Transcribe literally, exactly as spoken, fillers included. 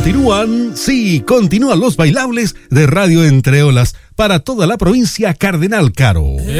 Continúan, sí, continúan los bailables de Radio Entre Olas para toda la provincia Cardenal Caro.